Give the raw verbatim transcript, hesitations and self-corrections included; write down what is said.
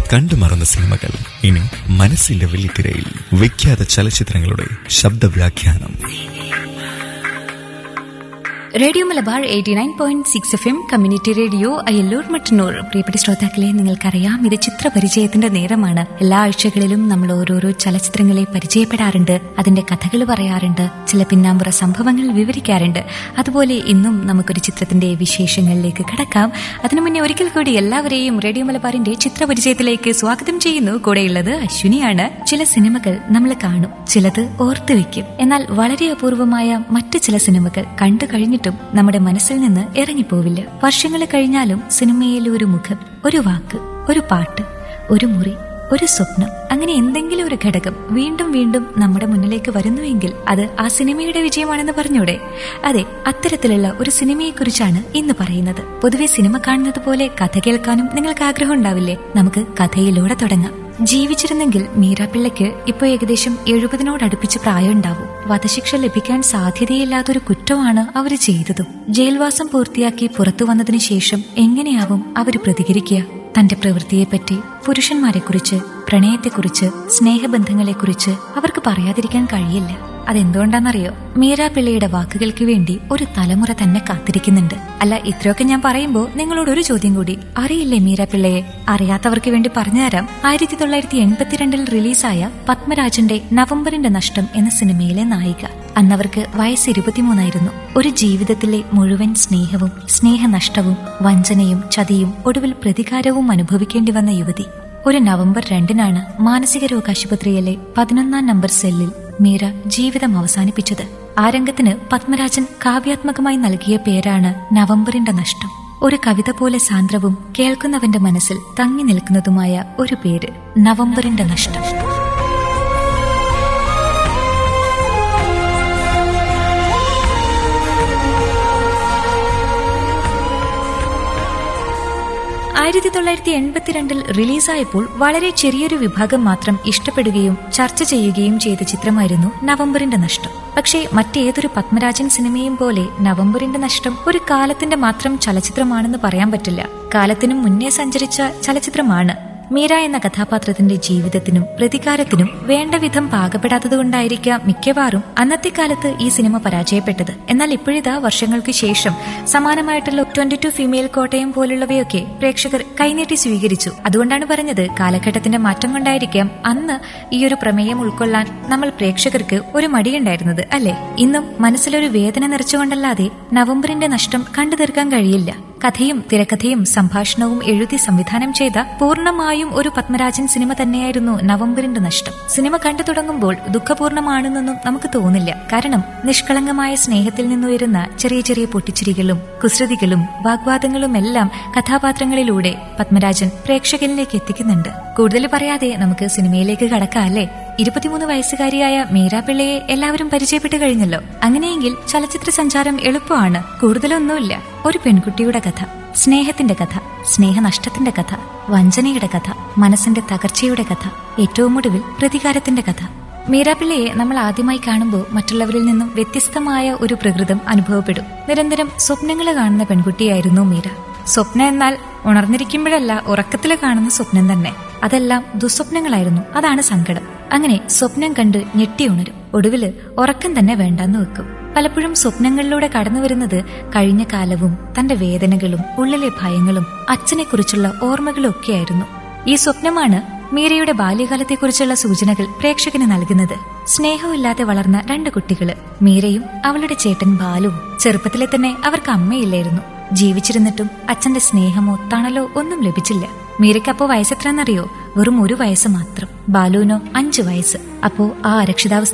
കണ്ടുമറന്ന സിനിമകൾ ഇനി മനസ്സിന്റെ വെള്ളിത്തിരയിൽ. വിഖ്യാത ചലച്ചിത്രങ്ങളുടെ ശബ്ദവ്യാഖ്യാനം. Radio Malabar eighty nine point six F M community radio Ayyallur Mattannur. പ്രിയപ്പെട്ട ശ്രോതാക്കളെ, നിങ്ങൾക്കറിയാം, ഇത് ചിത്രപരിചയത്തിന്റെ നേരമാണ്. എല്ലാ ആഴ്ചകളിലും നമ്മൾ ഓരോരോ ചലച്ചിത്രങ്ങളെ പരിചയപ്പെടാറുണ്ട്, അതിന്റെ കഥകൾ പറയാറുണ്ട്, ചില പിന്നാമ്പുറ സംഭവങ്ങൾ വിവരിക്കാറുണ്ട്. അതുപോലെ ഇന്നും നമുക്കൊരു ചിത്രത്തിന്റെ വിശേഷങ്ങളിലേക്ക് കടക്കാം. അതിനു മുന്നേ ഒരിക്കൽ കൂടി എല്ലാവരെയും റേഡിയോ മലബാറിന്റെ ചിത്രപരിചയത്തിലേക്ക് സ്വാഗതം ചെയ്യുന്നു. കൂടെയുള്ളത് അശ്വിനിയാണ്. ചില സിനിമകൾ നമ്മൾ കാണും, ചിലത് ഓർത്തുവെക്കും. എന്നാൽ വളരെ അപൂർവമായ മറ്റു ചില സിനിമകൾ കണ്ടു കഴിഞ്ഞിട്ടും നമ്മുടെ മനസ്സിൽ നിന്ന് ഇറങ്ങിപ്പോവില്ല. വർഷങ്ങൾ കഴിഞ്ഞാലും സിനിമയിലെ ഒരു മുഖം, ഒരു വാക്ക്, ഒരു പാട്ട്, ഒരു മുറി, ഒരു സ്വപ്നം, അങ്ങനെ എന്തെങ്കിലും ഒരു ഘടകം വീണ്ടും വീണ്ടും നമ്മുടെ മുന്നിലേക്ക് വരുന്നുവെങ്കിൽ അത് ആ സിനിമയുടെ വിജയമാണെന്ന് പറഞ്ഞൂടെ? അതെ, അത്തരത്തിലുള്ള ഒരു സിനിമയെക്കുറിച്ചാണ് ഇന്ന് പറയുന്നത്. പൊതുവെ സിനിമ കാണുന്നത് പോലെ കഥ കേൾക്കാനും നിങ്ങൾക്ക് ആഗ്രഹം ഉണ്ടാവില്ലേ? നമുക്ക് കഥയിലൂടെ തുടങ്ങാം. ജീവിച്ചിരുന്നെങ്കിൽ മീരാപിള്ളയ്ക്ക് ഇപ്പൊ ഏകദേശം എഴുപതിനോടടുപ്പിച്ച് പ്രായമുണ്ടാവും. വധശിക്ഷ ലഭിക്കാൻ സാധ്യതയില്ലാത്തൊരു കുറ്റമാണ് അവര് ചെയ്തതും. ജയിൽവാസം പൂർത്തിയാക്കി പുറത്തു വന്നതിനു ശേഷം എങ്ങനെയാവും അവര് പ്രതികരിക്കുക? തന്റെ പ്രവൃത്തിയെപ്പറ്റി, പുരുഷന്മാരെക്കുറിച്ച്, പ്രണയത്തെക്കുറിച്ച്, സ്നേഹബന്ധങ്ങളെക്കുറിച്ച് അവർക്ക് പറയാതിരിക്കാൻ കഴിയില്ല. അതെന്തുകൊണ്ടാണെന്നറിയോ? മീരാപിള്ളയുടെ വാക്കുകൾക്ക് വേണ്ടി ഒരു തലമുറ തന്നെ കാത്തിരിക്കുന്നുണ്ട്. അല്ല, ഇത്രയൊക്കെ ഞാൻ പറയുമ്പോ നിങ്ങളോട് ഒരു ചോദ്യം കൂടി. അറിയില്ലേ മീരാപിള്ളയെ? അറിയാത്തവർക്ക് വേണ്ടി പറഞ്ഞുതരാം. ആയിരത്തി തൊള്ളായിരത്തി എൺപത്തിരണ്ടിൽ റിലീസായ പത്മരാജന്റെ നവംബറിന്റെ നഷ്ടം എന്ന സിനിമയിലെ നായിക. അന്നവർക്ക് വയസ്സ് ഇരുപത്തിമൂന്നായിരുന്നു. ഒരു ജീവിതത്തിലെ മുഴുവൻ സ്നേഹവും സ്നേഹനഷ്ടവും വഞ്ചനയും ചതിയും ഒടുവിൽ പ്രതികാരവും അനുഭവിക്കേണ്ടി വന്ന യുവതി. ഒരു നവംബർ രണ്ടിനാണ് മാനസിക രോഗാശുപത്രിയിലെ പതിനൊന്നാം നമ്പർ സെല്ലിൽ മീര ജീവിതം അവസാനിപ്പിച്ചത്. ആ രംഗത്തിന് പത്മരാജൻ കാവ്യാത്മകമായി നൽകിയ പേരാണ് നവംബറിന്റെ നഷ്ടം. ഒരു കവിത പോലെ സാന്ദ്രവും കേൾക്കുന്നവന്റെ മനസ്സിൽ തങ്ങി നിൽക്കുന്നതുമായ ഒരു പേര്, നവംബറിന്റെ നഷ്ടം. ആയിരത്തി തൊള്ളായിരത്തി എൺപത്തിരണ്ടിൽ റിലീസായപ്പോൾ വളരെ ചെറിയൊരു വിഭാഗം മാത്രം ഇഷ്ടപ്പെടുകയും ചർച്ച ചെയ്യുകയും ചെയ്ത ചിത്രമായിരുന്നു നവംബറിന്റെ നഷ്ടം. പക്ഷേ മറ്റേതൊരു പത്മരാജൻ സിനിമയും പോലെ നവംബറിന്റെ നഷ്ടം ഒരു കാലത്തിന്റെ മാത്രം ചലച്ചിത്രമാണെന്ന് പറയാൻ പറ്റില്ല. കാലത്തിനും മുന്നേ സഞ്ചരിച്ച ചലച്ചിത്രമാണ്. മീര എന്ന കഥാപാത്രത്തിന്റെ ജീവിതത്തിനും പ്രതികാരത്തിനും വേണ്ട വിധം പാകപ്പെടാത്തതുകൊണ്ടായിരിക്കാം മിക്കവാറും അന്നത്തെ കാലത്ത് ഈ സിനിമ പരാജയപ്പെട്ടത്. എന്നാൽ ഇപ്പോഴിതാ വർഷങ്ങൾക്ക് ശേഷം സമാനമായിട്ടുള്ള ട്വന്റി ടു ഫീമെയിൽ കോട്ടയം പോലുള്ളവയൊക്കെ പ്രേക്ഷകർ കൈനീട്ടി സ്വീകരിച്ചു. അതുകൊണ്ടാണ് പറഞ്ഞത്, കാലഘട്ടത്തിന്റെ മാറ്റം കൊണ്ടായിരിക്കാം അന്ന് ഈ ഒരു പ്രമേയം ഉൾക്കൊള്ളാൻ നമ്മൾ പ്രേക്ഷകർക്ക് ഒരു മടിയുണ്ടായിരുന്നത്, അല്ലെ? ഇന്നും മനസ്സിലൊരു വേദന നിറച്ചുകൊണ്ടല്ലാതെ നവംബറിന്റെ നഷ്ടം കണ്ടു തീർക്കാൻ കഴിയില്ല. കഥയും തിരക്കഥയും സംഭാഷണവും എഴുതി സംവിധാനം ചെയ്ത പൂർണ്ണമായും ഒരു പത്മരാജൻ സിനിമ തന്നെയായിരുന്നു നവംബറിന്റെ നഷ്ടം. സിനിമ കണ്ടു തുടങ്ങുമ്പോൾ ദുഃഖപൂർണ്ണമാണെന്നൊന്നും നമുക്ക് തോന്നില്ല. കാരണം നിഷ്കളങ്കമായ സ്നേഹത്തിൽ നിന്നുയരുന്ന ചെറിയ ചെറിയ പൊട്ടിച്ചിരികളും കുസൃതികളും വാഗ്വാദങ്ങളും എല്ലാം കഥാപാത്രങ്ങളിലൂടെ പത്മരാജൻ പ്രേക്ഷകരിലേക്ക് എത്തിക്കുന്നുണ്ട്. കൂടുതൽ പറയാതെ നമുക്ക് സിനിമയിലേക്ക് കടക്കാം, അല്ലേ? ഇരുപത്തിമൂന്ന് വയസ്സുകാരിയായ മീരാപിള്ളയെ എല്ലാവരും പരിചയപ്പെട്ടു കഴിഞ്ഞല്ലോ. അങ്ങനെയെങ്കിൽ ചലച്ചിത്ര സഞ്ചാരം എളുപ്പമാണ്. കൂടുതലൊന്നുമില്ല. ഒരു പെൺകുട്ടിയുടെ കഥ, സ്നേഹത്തിന്റെ കഥ, സ്നേഹനഷ്ടത്തിന്റെ കഥ, വഞ്ചനയുടെ കഥ, മനസ്സിന്റെ തകർച്ചയുടെ കഥ, ഏറ്റവും ഒടുവിൽ പ്രതികാരത്തിന്റെ കഥ. മീരാപിള്ളയെ നമ്മൾ ആദ്യമായി കാണുമ്പോൾ മറ്റുള്ളവരിൽ നിന്നും വ്യത്യസ്തമായ ഒരു പ്രകൃതം അനുഭവപ്പെടും. നിരന്തരം സ്വപ്നങ്ങൾ കാണുന്ന പെൺകുട്ടിയായിരുന്നു മീര. സ്വപ്നം എന്നാൽ ഉണർന്നിരിക്കുമ്പോഴല്ല, ഉറക്കത്തിൽ കാണുന്ന സ്വപ്നം തന്നെ. അതെല്ലാം ദുസ്വപ്നങ്ങളായിരുന്നു. അതാണ് സങ്കടം. അങ്ങനെ സ്വപ്നം കണ്ട് ഞെട്ടി ഉണരും. ഒടുവില് ഉറക്കം തന്നെ വേണ്ടെന്ന് വെക്കും. പലപ്പോഴും സ്വപ്നങ്ങളിലൂടെ കടന്നു വരുന്നത് കഴിഞ്ഞ കാലവും തന്റെ വേദനകളും ഉള്ളിലെ ഭയങ്ങളും അച്ഛനെക്കുറിച്ചുള്ള ഓർമ്മകളും ഒക്കെയായിരുന്നു. ഈ സ്വപ്നമാണ് മീരയുടെ ബാല്യകാലത്തെക്കുറിച്ചുള്ള സൂചനകൾ പ്രേക്ഷകന് നൽകുന്നത്. സ്നേഹമില്ലാതെ വളർന്ന രണ്ട് കുട്ടികള്, മീരയും അവളുടെ ചേട്ടൻ ബാലുവും. ചെറുപ്പത്തിലെ തന്നെ അവർക്ക് അമ്മയില്ലായിരുന്നു. ജീവിച്ചിരുന്നിട്ടും അച്ഛന്റെ സ്നേഹമോ തണലോ ഒന്നും ലഭിച്ചില്ല. മീരയ്ക്കപ്പോ വയസ്സെത്രയെന്നറിയോ? വെറും ഒരു വയസ്സ് മാത്രം. ബാലുവിനോ അഞ്ചു വയസ്സ്. അപ്പോ ആ അരക്ഷിതാവസ്ഥ